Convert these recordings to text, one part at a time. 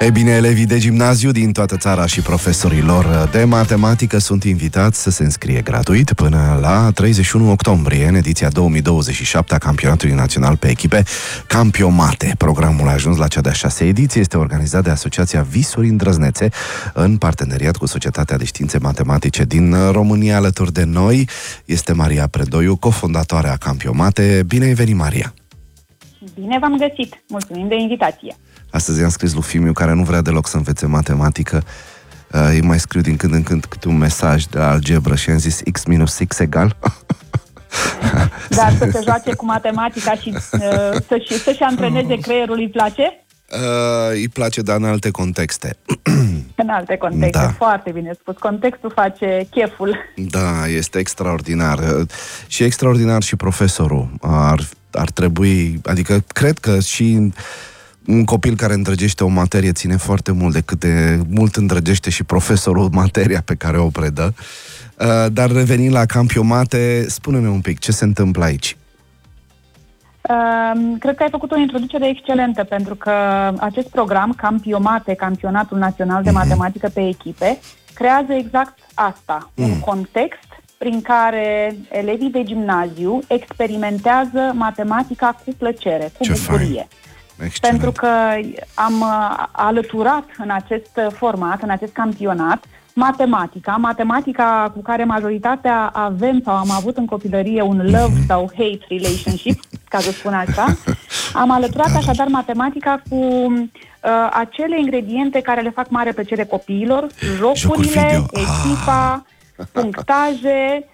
E bine, elevii de gimnaziu din toată țara și profesorii lor de matematică sunt invitați să se înscrie gratuit până la 31 octombrie în ediția 2027 a Campionatului Național pe echipe Campiomate. Programul a ajuns la cea de-a 6-a ediție, este organizat de Asociația Visuri Îndrăznețe în parteneriat cu Societatea de Științe Matematice din România. Alături de noi este Maria Predoiu, cofondatoarea Campiomate. Bine ai venit, Maria! Bine v-am găsit! Mulțumim de invitație! Astăzi i-am scris lui Fimiu, care nu vrea deloc să învețe matematică. Îi mai scriu din când în când câte un mesaj de algebră și am zis x minus x egal. Dar să se joace cu matematica și să-și antreneze creierul, îi place? Îi place, dar în alte contexte. În alte contexte, da. Foarte bine spus. Contextul face cheful. Da, este extraordinar. Și extraordinar și profesorul. Ar trebui, adică cred că și un copil care îndrăgește o materie ține foarte mult de cât de mult îndrăgește și profesorul materia pe care o predă. Dar revenind la Campiomate, spune-ne un pic ce se întâmplă aici. Cred că ai făcut o introducere excelentă, pentru că acest program, Campiomate, Campionatul Național de Matematică pe echipe, creează exact asta, un context prin care elevii de gimnaziu experimentează matematica cu plăcere, cu bucurie. Excelent. Pentru că am alăturat în acest format, în acest campionat, matematica cu care majoritatea avem sau am avut în copilărie un love sau hate relationship, ca să spun așa. Am alăturat așadar matematica cu acele ingrediente care le fac mare plăcere copiilor, jocurile, echipa, punctaje,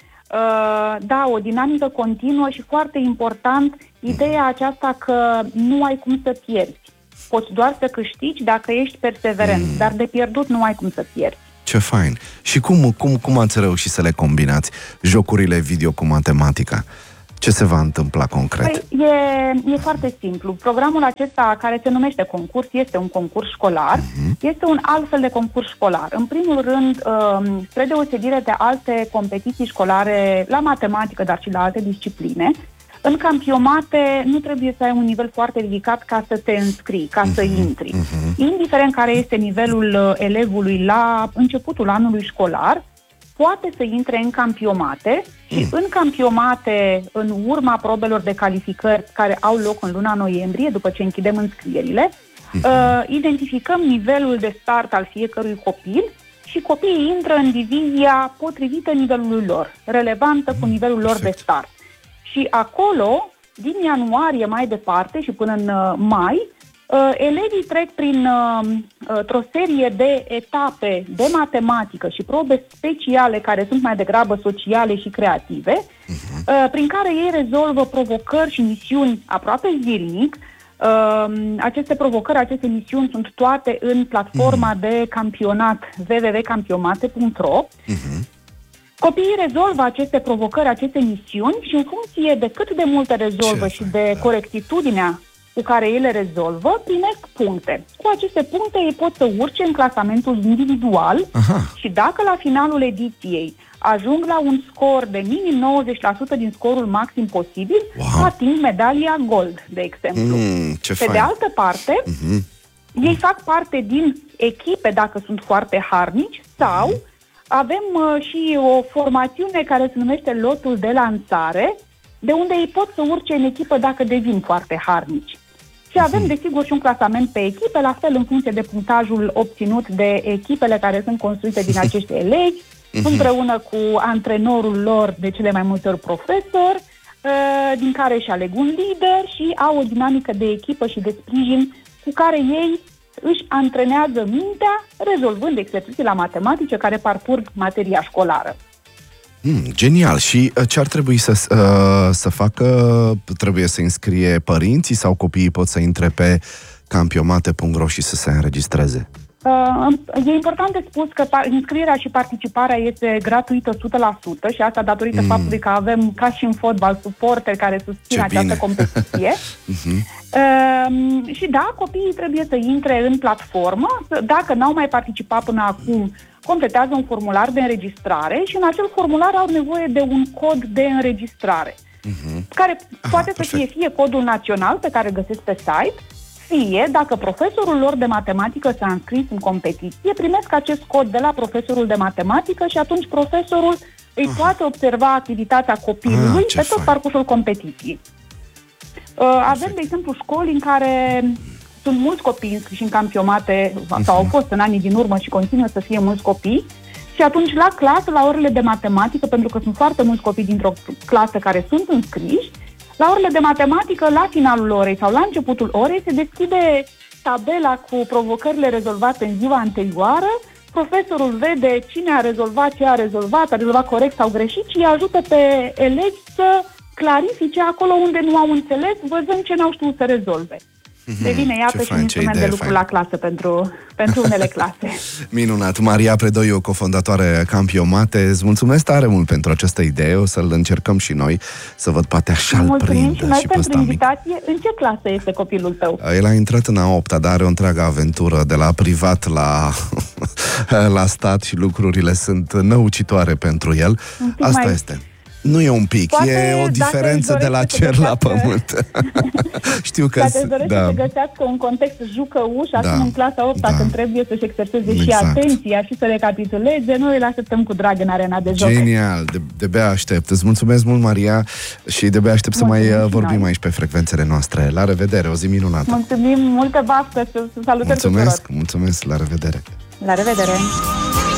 da, o dinamică continuă și foarte important, ideea aceasta că nu ai cum să pierzi. Poți doar să câștigi dacă ești perseverent, dar de pierdut nu ai cum să pierzi. Ce fain! Și cum ați reușit să le combinați jocurile video cu matematica? Ce se va întâmpla concret? Păi, e foarte simplu. Programul acesta, care se numește concurs, este un concurs școlar, este un alt fel de concurs școlar. În primul rând, spre deosebire de alte competiții școlare la matematică, dar și la alte discipline, în Campiomate nu trebuie să ai un nivel foarte ridicat ca să te înscrii, ca să intri. Indiferent care este nivelul elevului la începutul anului școlar, poate să intre în Campiomate și în Campiomate, în urma probelor de calificări care au loc în luna noiembrie, după ce închidem înscrierile, identificăm nivelul de start al fiecărui copil și copiii intră în divizia potrivită nivelului lor, relevantă cu nivelul lor de start. Și acolo, din ianuarie mai departe și până în mai, elevii trec printr-o serie de etape de matematică și probe speciale care sunt mai degrabă sociale și creative, prin care ei rezolvă provocări și misiuni aproape zilnic. Aceste provocări, aceste misiuni sunt toate în platforma de campionat www.campiomate.ro. Copiii rezolvă aceste provocări, aceste misiuni și în funcție de cât de multe rezolvă și de corectitudinea cu care ele rezolvă, primesc puncte. Cu aceste puncte ei pot să urce în clasamentul individual și dacă la finalul ediției ajung la un scor de minim 90% din scorul maxim posibil, ating medalia gold, de exemplu. Pe de altă parte, ei fac parte din echipe dacă sunt foarte harnici sau avem și o formațiune care se numește lotul de lansare, de unde ei pot să urce în echipă dacă devin foarte harnici. Și avem, desigur, și un clasament pe echipe, la fel în funcție de punctajul obținut de echipele care sunt construite din acești elevi, împreună cu antrenorul lor, de cele mai multe ori profesor, din care își aleg un lider și au o dinamică de echipă și de sprijin cu care ei își antrenează mintea rezolvând exerciții la matematice care parcurg materia școlară. Genial! Și ce ar trebui să facă? Trebuie să înscrie părinții sau copiii pot să intre pe campiomate.ro și să se înregistreze? E important de spus că înscrierea și participarea este gratuită 100% și asta datorită faptului că avem, ca și în fotbal, suporteri care susțin această competiție. Și da, copiii trebuie să intre în platformă. Dacă n-au mai participat până acum, completează un formular de înregistrare și în acel formular au nevoie de un cod de înregistrare, care poate să fie codul național pe care îl găsesc pe site, Fie, dacă profesorul lor de matematică s-a înscris în competiție, primesc acest cod de la profesorul de matematică și atunci profesorul îi poate observa activitatea copilului pe tot parcursul competiției. Avem, de exemplu, școli în care sunt mulți copii înscriși în campionate, sau au fost în anii din urmă și continuă să fie mulți copii, și atunci la clasă, la orele de matematică, pentru că sunt foarte mulți copii dintr-o clasă care sunt înscriși, la orele de matematică, la finalul orei sau la începutul orei, se deschide tabela cu provocările rezolvate în ziua anterioară, profesorul vede cine a rezolvat, ce a rezolvat corect sau greșit și îi ajută pe elevi să clarifice acolo unde nu au înțeles, văzând ce n-au știut să rezolve. Devine, iată, și un instrument de lucru la clasă pentru unele clase. Minunat! Maria Predoiu, cofondatoare Campiomate, îți mulțumesc tare mult pentru această idee, o să-l încercăm și noi, să văd poate așa-l prind și noi pentru invitație. În ce clasă este copilul tău? El a intrat în a 8-a, dar are o întreagă aventură de la privat la stat și lucrurile sunt năucitoare pentru el. Asta este. Nu e un pic, poate, e o diferență de la cer la pământ. Știu că dacă îți dorește să găsească un context jucăuș, acum în clasa 8-a, când trebuie să-și exerseze și atenția și să recapituleze, noi îl așteptăm cu drag în arena de joc. Genial, de-abia aștept. Îți mulțumesc mult, Maria, și de-abia aștept să mai vorbim aici pe frecvențele noastre. La revedere, o zi minunată. Mulțumim, multă baftă, salutări tuturor. Mulțumesc, la revedere. La revedere.